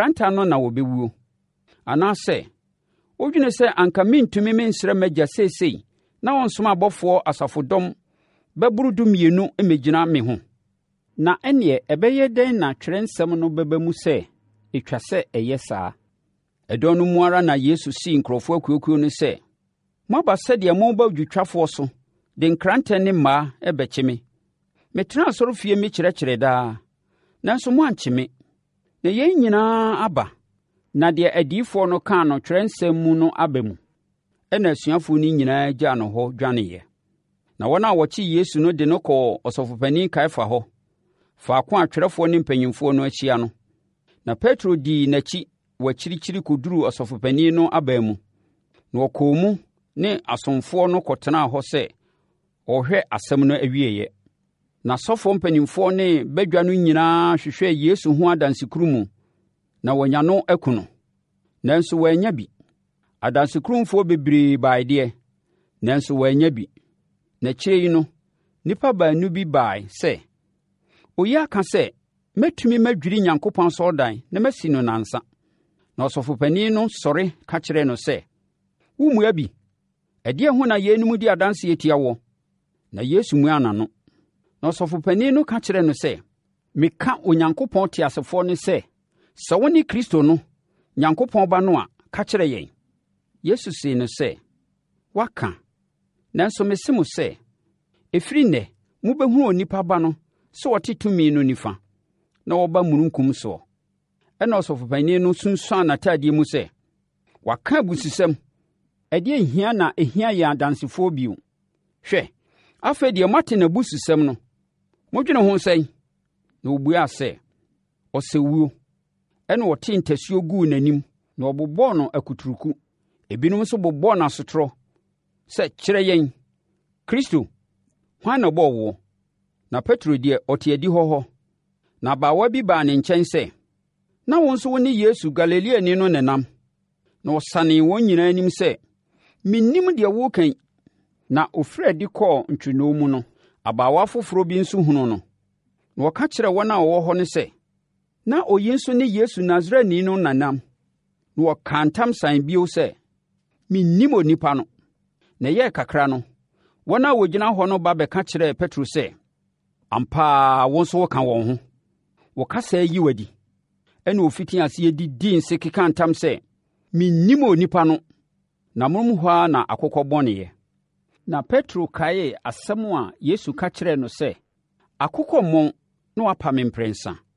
kranta no na wɔbɛwuo. Anaasɛ, wodwene sɛ anka mentumi mensrɛ m'agya seesei na ɔnsoma abɔfoɔ asafodɔm bɛboro 12 mmɛgyina me ho. Na ɛneɛ ɛbɛyɛ dɛn na twerɛnsɛm no bɛba mu sɛ ɛtwa sɛ ɛyɛ saa? Ɛdɔn no mu ara na Yesu sii nkurɔfoɔ akuokuo no sɛ, moaba sɛdeɛ moba odwitwafoɔ so de nkrantɛ ne mmaa ɛbɛkye me. Metena asɔrefie me kyerɛkyerɛ daa, nanso moankye me. Na yɛn nyinaa aba, na deɛ adiyifoɔ no kaa no twerɛnsɛm mu no aba mu. Ɛna asuafoɔ no nyinaa gyaa no hɔ dwaneeɛ. Na wɔn a wɔkye Yesu no de no kɔɔ ɔsɔfopanin Kaiafa hɔ, faako a atwerɛfoɔ ne mpanyimfoɔ no ahyia no. Na Petro dii n'akyi wɔ akyirikyiri kɔduruu ɔsɔfopanin no aban mu. Na wɔkɔɔ mu ne asomfoɔ no kɔtenaa hɔ sɛ ɔrehwɛ asɛm no awieeɛ. Na asɔfoɔ mpanimfoɔ ne badwa no nyinaa hwehwɛɛ Yesu ho adansekuru mu na wɔanya no akum no. Nanso wɔannya bi. Adansekurumfoɔ bebree baeɛ deɛ, nanso wɔannya bi. N'akyire yi no, nnipa baanu bi baeɛ sɛ, oyi aka sɛ, mɛtumi madwiri Nyankopɔn asɔredan na masi no nansa. Na ɔsɔfopanin no sɔre ka kyerɛɛ no sɛ, wommua bi, ɛdeɛn ho na yɛnum di adanseɛ tia wɔ? Na Yesu mmuaa n'ano. Na ɔsɔfopanin no ka kyerɛɛ no sɛ, meka Onyankopɔn teasefoɔ no sɛ, sɛ wo ne Kristo no, Nyankopɔn ba no a, ka kyerɛ yɛn. Yesu see no sɛ, waka, nanso mese mo sɛ, ɛfiri nnɛ, mobɛhunu onipa ba no sɛ ɔte tumi no nifa, na wɔba mununkum soɔ. Ɛna ɔsɔfopanin no sunsuan n'atadeɛ mu sɛ, waka abususɛm, ɛdeɛ nhia na ɛhia yɛn adansefoɔ bio. Hwɛ, afei deɛ moate n'abususɛm no, modwene ho sɛn? Na wɔbuaa sɛ, ɔsɛ wuo. Ɛna ɔte ntasuo guu n'anim, na ɔbobɔɔ no akuturuku. Ebinom nso bobɔɔ no asotorɔ sɛ, kyerɛ yɛn, Kristo, hwan na ɔbɔɔ wo? Na Petro deɛ ɔte adi hɔ. Na abaawa bi baa ne nkyɛn sɛ, na wo nso wo ne Yesu Galileani no nenam. Na ɔsanee wɔn nyinaa anim sɛ, mennim deɛ wokan. Na ɔfiri adi kɔɔ ntwonoo mu no, abaawa foforɔ bi nso hunu no. Na wɔka kyerɛɛ wɔn a wɔwɔ hɔ no sɛ, na oyi nso ne Yesu Nasareni no nanam. Na wɔkaa ntam san bio sɛ, mennim onipa no. Na ɛyɛɛ kakra no, wɔn a wɔgyina hɔ no ba bɛka kyerɛɛ Petro sɛ, ampa wɔn nso wɔka wɔn ho. Wɔkasa yi wadi. Ɛna ɔfiti aseɛ didi nse keka ntam sɛ, mennim onipa no. Na monom hɔ ara na akokɔ bɔneeɛ. Na Petro kaee asɛm a Yesu ka kyerɛɛ no sɛ, akokɔ mmɔn na wapa me mprɛnsa.